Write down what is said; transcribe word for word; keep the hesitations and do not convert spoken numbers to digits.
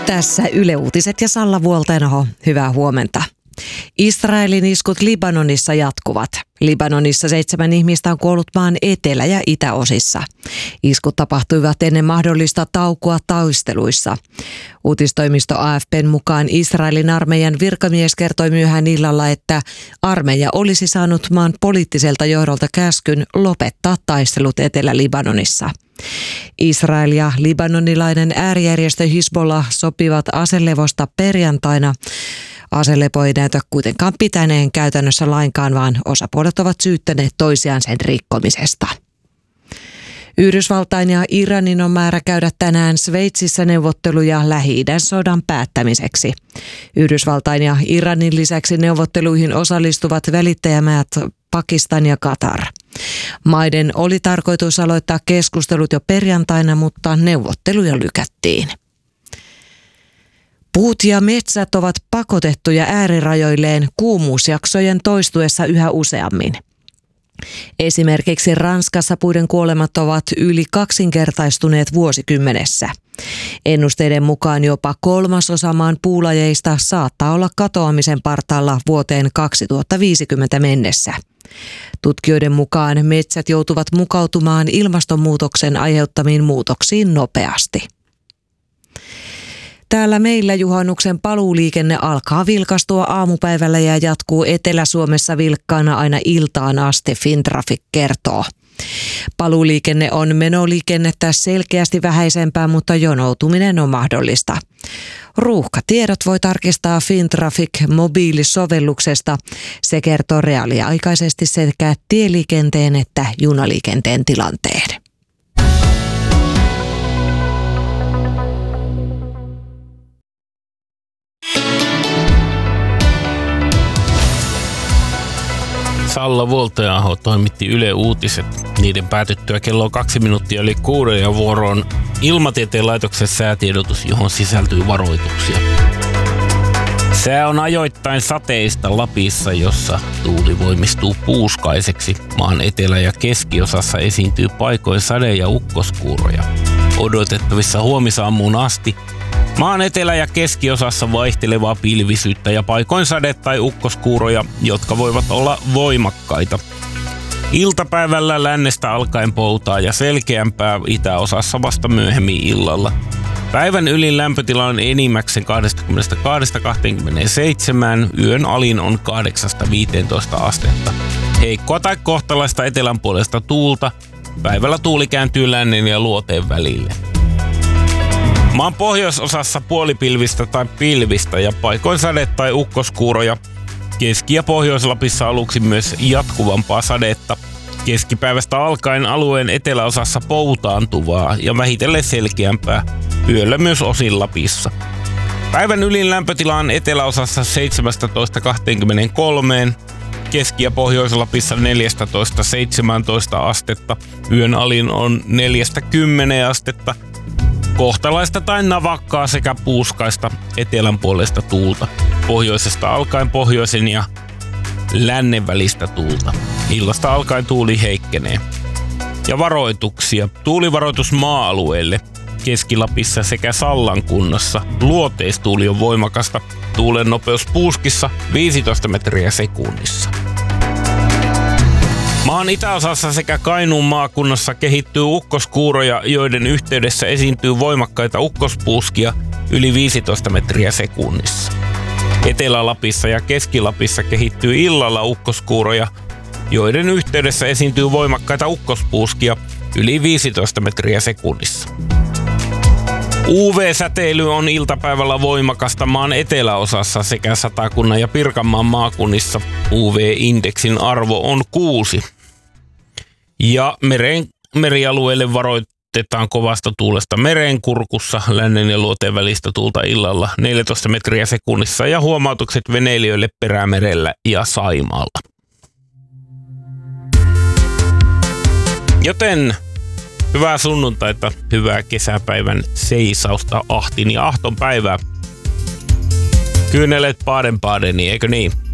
Tässä Yle Uutiset ja Salla Vuolteenaho. Hyvää huomenta. Israelin iskut Libanonissa jatkuvat. Libanonissa seitsemän ihmistä on kuollut maan etelä- ja itäosissa. Iskut tapahtuivat ennen mahdollista taukoa taisteluissa. Uutistoimisto A F P:n mukaan Israelin armeijan virkamies kertoi myöhään illalla, että armeija olisi saanut maan poliittiselta johdolta käskyn lopettaa taistelut Etelä-Libanonissa. Israel ja libanonilainen äärijärjestö Hizbollah sopivat aselevosta perjantaina. Aselepo ei näytä kuitenkaan pitäneen käytännössä lainkaan, vaan osapuolet ovat syyttäneet toisiaan sen rikkomisesta. Yhdysvaltain ja Iranin on määrä käydä tänään Sveitsissä neuvotteluja Lähi-idän sodan päättämiseksi. Yhdysvaltain ja Iranin lisäksi neuvotteluihin osallistuvat välittäjämaat Pakistan ja Katar. Maiden oli tarkoitus aloittaa keskustelut jo perjantaina, mutta neuvotteluja lykättiin. Puut ja metsät ovat pakotettuja äärirajoilleen kuumuusjaksojen toistuessa yhä useammin. Esimerkiksi Ranskassa puiden kuolemat ovat yli kaksinkertaistuneet vuosikymmenessä. Ennusteiden mukaan jopa kolmasosa maan puulajeista saattaa olla katoamisen partaalla vuoteen kaksituhattaviisikymmentä mennessä. Tutkijoiden mukaan metsät joutuvat mukautumaan ilmastonmuutoksen aiheuttamiin muutoksiin nopeasti. Täällä meillä juhannuksen paluuliikenne alkaa vilkastua aamupäivällä ja jatkuu Etelä-Suomessa vilkkaana aina iltaan asti, Fintraffic kertoo. Paluuliikenne on menoliikennettä selkeästi vähäisempää, mutta jonoutuminen on mahdollista. Ruuhkatiedot voi tarkistaa Fintraffic mobiilisovelluksesta. Se kertoo reaaliaikaisesti sekä tieliikenteen että junaliikenteen tilanteen. Salla Vuolteenaho toimitti Yle Uutiset. Niiden päätyttyä kello kaksi minuuttia yli kuuden ja vuoroon Ilmatieteen laitoksen säätiedotus, johon sisältyy varoituksia. Sää on ajoittain sateista Lapissa, jossa tuuli voimistuu puuskaiseksi. Maan etelä- ja keskiosassa esiintyy paikoin sade- ja ukkoskuuroja. Odotettavissa huomisaamuun asti maan etelä- ja keskiosassa vaihtelevaa pilvisyyttä ja paikoin sade- tai ukkoskuuroja, jotka voivat olla voimakkaita. Iltapäivällä lännestä alkaen poutaa ja selkeämpää itäosassa vasta myöhemmin illalla. Päivän ylin lämpötila on enimmäkseen kaksikymmentäkaksi kaksikymmentäseitsemän, yön alin on kahdeksasta viiteentoista astetta. Heikkoa tai kohtalaista etelän puolesta tuulta, päivällä tuuli kääntyy lännen ja luoteen välille. Maan pohjoisosassa puolipilvistä tai pilvistä ja paikoin sade- tai ukkoskuuroja. Keski- ja Pohjois-Lapissa aluksi myös jatkuvampaa sadetta. Keskipäivästä alkaen alueen eteläosassa poutaantuvaa ja vähitellen selkeämpää. Yöllä myös osin Lapissa. Päivän ylin lämpötila on eteläosassa seitsemästätoista kaksikymmentäkolme, Keski- ja Pohjois-Lapissa neljästätoista seitsemääntoista astetta. Yön alin on neljästä kymmeneen astetta. Kohtalaista tai navakkaa sekä puuskaista etelän puolesta tuulta. Pohjoisesta alkaen pohjoisen ja lännen välistä tuulta. Illasta alkaen tuuli heikkenee. Ja varoituksia. Tuulivaroitus maa-alueelle. Keski-Lapissa sekä Sallan kunnassa. Luoteistuuli on voimakasta. Tuulen nopeus puuskissa viisitoista metriä sekunnissa. Maan itäosassa sekä Kainuun maakunnassa kehittyy ukkoskuuroja, joiden yhteydessä esiintyy voimakkaita ukkospuuskia yli viisitoista metriä sekunnissa. Etelä-Lapissa ja Keski-Lapissa kehittyy illalla ukkoskuuroja, joiden yhteydessä esiintyy voimakkaita ukkospuuskia yli viisitoista metriä sekunnissa. U V-säteily on iltapäivällä voimakasta maan eteläosassa sekä Satakunnan ja Pirkanmaan maakunnissa. U V-indeksin arvo on kuusi. Ja meren, merialueelle varoitetaan kovasta tuulesta Merenkurkussa, lännen ja luoteen välistä tuulta illalla neljätoista metriä sekunnissa ja huomautukset veneilijöille Perämerellä ja Saimaalla. Joten hyvää sunnuntaita, hyvää kesäpäivän seisausta, ahtin ja ahton päivää. Kyynelet Baden-Badeniin, eikö niin?